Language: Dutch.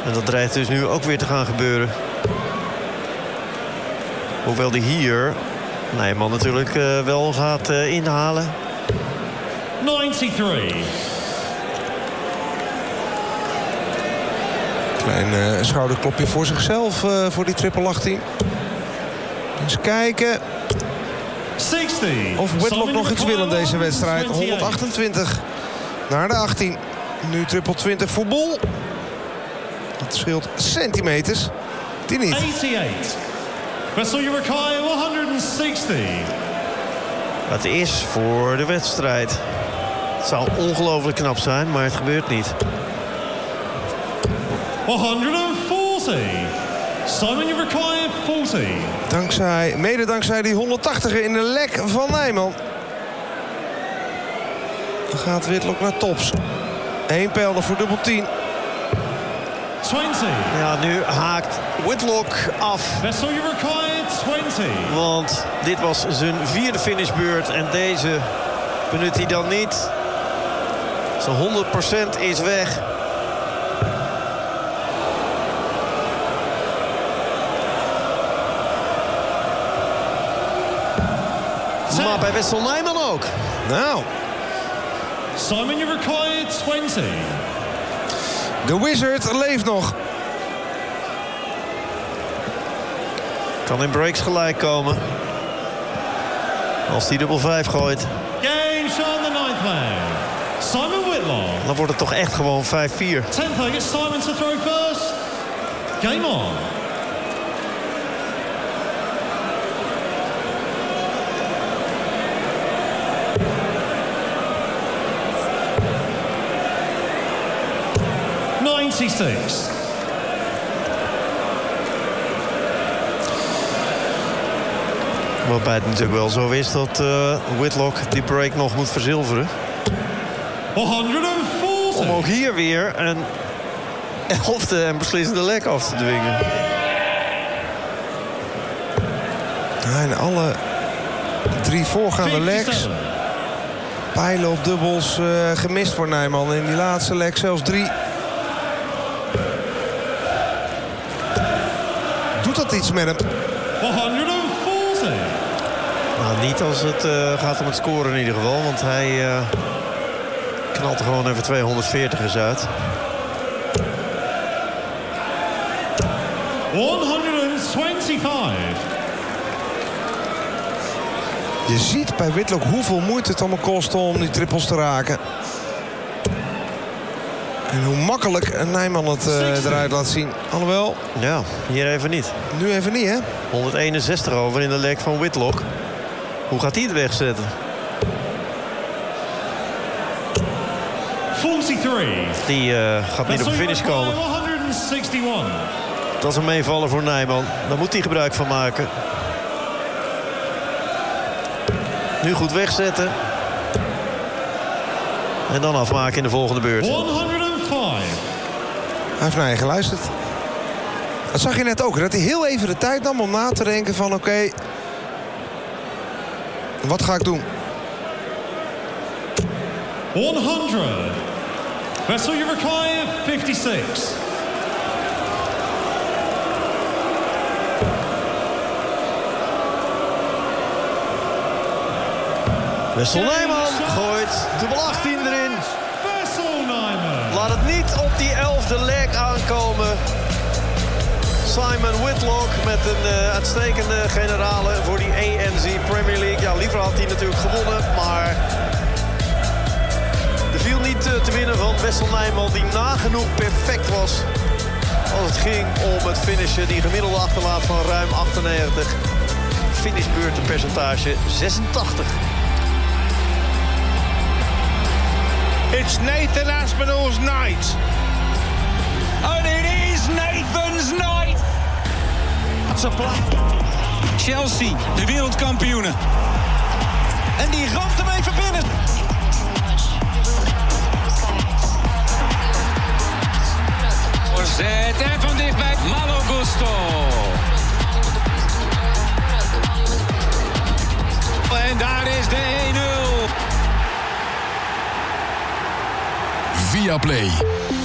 En dat dreigt dus nu ook weer te gaan gebeuren. Hoewel die hier Nijman natuurlijk wel gaat inhalen. 93. Klein schouderklopje voor zichzelf voor die triple 18. Eens kijken 60. of Whitlock nog iets wil in deze wedstrijd. 128 naar de 18. Nu triple 20 voor Bol. Dat scheelt centimeters. Die niet. 88. Vessel Urukai 160. Het is voor de wedstrijd. Het zou ongelooflijk knap zijn, maar het gebeurt niet. 140. Simon Urukai 40. Mede dankzij die 180 in de lek van Nijman. Dan gaat Whitlock naar tops. 1 pijl voor dubbel 10. 20. Ja, nu haakt Whitlock af. Vessel Urukai 20. Want dit was zijn 4e finishbeurt. En deze benut hij dan niet. Zijn 100% is weg. Maar bij Wessel Nijman ook. Nou, Simon Urukai 20. de Wizard leeft nog. Kan in breaks gelijk komen. Als hij dubbel 5 gooit. Game Sean the ninth man. Simon Whitlock. Dan wordt het toch echt gewoon 5-4. 10th, I get Simon to throw first. Game on. Waarbij het natuurlijk wel zo is dat Whitlock die break nog moet verzilveren. 140. Om ook hier weer een 11e en beslissende lek af te dwingen. En alle 3 voorgaande legs. Pijlen op dubbels gemist voor Nijman. In die laatste leg zelfs 3. Doet dat iets met hem? 140. Nou, niet als het gaat om het scoren in ieder geval. Want hij knalt er gewoon even 240ers uit. 125. Je ziet bij Whitlock hoeveel moeite het allemaal kost om die trippels te raken. En hoe makkelijk Nijman het eruit laat zien. Alhoewel, Ja, hier even niet. nu even niet, hè? 161 over in de lek van Whitlock. Hoe gaat hij het wegzetten? 43. Die gaat niet op de finish komen. 161. Dat is een meevaller voor Nijman. Daar moet hij gebruik van maken. Nu goed wegzetten. En dan afmaken in de volgende beurt. 105. Hij heeft naar je geluisterd. Dat zag je net ook, dat hij heel even de tijd nam om na te denken van oké, wat ga ik doen? 100. Vessel Urukai 56. Wessel Nijman gooit dubbel 18 erin. Vessel Nijman. Laat het niet op die 11e leg aankomen. Simon Whitlock met een uitstekende generale voor die ANZ Premier League. Ja, liever had hij natuurlijk gewonnen, maar er viel niet te winnen van Wessel Nijman, die nagenoeg perfect was als het ging om het finishen. Die gemiddelde achterlaat van ruim 98. Finishbeurtenpercentage 86. It's Nathan Aspinall's night. And it is Nathan's night. Chelsea, de wereldkampioenen. En die ramt hem even binnen. Voorzet en van dichtbij Malo Gusto. En daar is de 1-0. Viaplay.